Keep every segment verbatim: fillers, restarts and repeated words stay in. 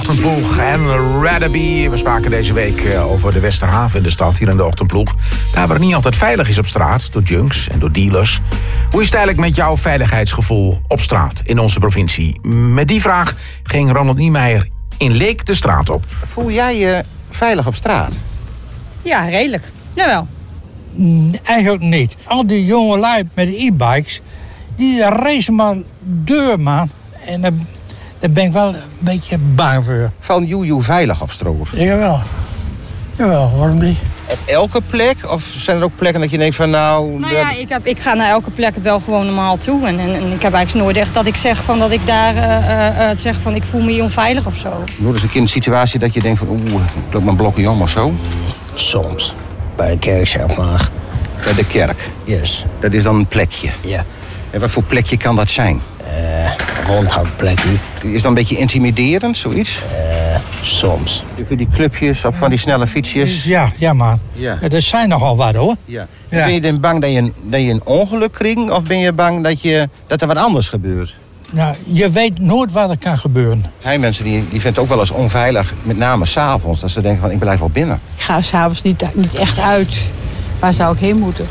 Ochtendploeg en Radaby. We spraken deze week over de Westerhaven in de stad, hier in de Ochtendploeg. Daar waar het niet altijd veilig is op straat, door junks en door dealers. Hoe is het eigenlijk met jouw veiligheidsgevoel op straat in onze provincie? Met die vraag ging Ronald Niemeyer in Leek de straat op. Voel jij je veilig op straat? Ja, redelijk. Jawel. Nee, eigenlijk niet. Al die jonge lui met de e-bikes, die racen maar deur, man. En daar, daar ben ik wel een beetje bang voor. Van Joejoe veilig op straat? Jawel. Jawel, waarom niet? Op elke plek? Of zijn er ook plekken dat je denkt van nou... Nou ja, ik, heb, ik ga naar elke plek wel gewoon normaal toe. En, en, en ik heb eigenlijk nooit echt dat ik zeg van dat ik daar uh, uh, zeg van ik voel me hier onveilig of zo. Nog eens een keer een situatie dat je denkt van oeh, ik loop mijn blokje om of zo? Soms. Bij de kerk, zeg maar. Bij de kerk? Yes. Dat is dan een plekje? Ja. En wat voor plekje kan dat zijn? Uh, rondhoudplekje. Is dat een beetje intimiderend, zoiets? Uh, soms. Voor die clubjes of van die snelle fietsjes? Ja, ja man. Ja. Er zijn nogal wat hoor. Ja. Ja. Ben je dan bang dat je, een, dat je een ongeluk krijgt? Of ben je bang dat, je, dat er wat anders gebeurt? Nou, je weet nooit wat er kan gebeuren. Er zijn mensen die, die vinden het ook wel eens onveilig, met name s'avonds. Dat ze denken van ik blijf wel binnen. Ik ga s'avonds niet, niet echt uit. Waar zou ik heen moeten?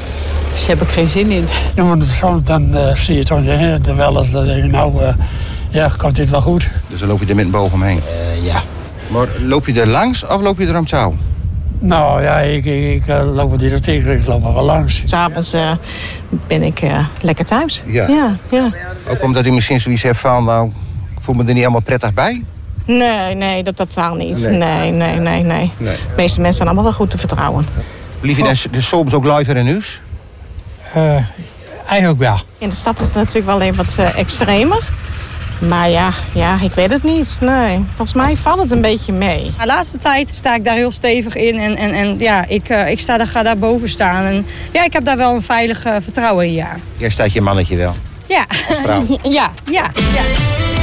Dus daar heb ik geen zin in. Ja, maar soms dan uh, zie je toch je, de wel eens, dan denk je nou, uh, ja, komt dit wel goed. Dus dan loop je er met een boog omheen? Uh, ja. Maar loop je er langs of loop je er om touw? Nou ja, ik, ik, ik uh, loop er niet tegen, ik loop er wel langs. S'avonds uh, ben ik uh, lekker thuis. Ja. Ja, ja. Ook omdat u misschien zoiets hebt van, nou, ik voel me er niet helemaal prettig bij? Nee, nee, dat totaal niet. Nee. Nee, nee, nee, nee. Nee. De meeste mensen zijn allemaal wel goed te vertrouwen. Blief je dan dus soms ook live in het nieuws? Uh, eigenlijk wel. In de stad is het natuurlijk wel even wat uh, extremer. Maar ja, ja, ik weet het niet. Nee, volgens mij valt het een beetje mee. De laatste tijd sta ik daar heel stevig in en, en, en ja, ik, uh, ik sta daar, ga daar boven staan. En ja, ik heb daar wel een veilig uh, vertrouwen in, ja. Jij staat je mannetje wel? Ja. Als vrouw? ja, ja, ja.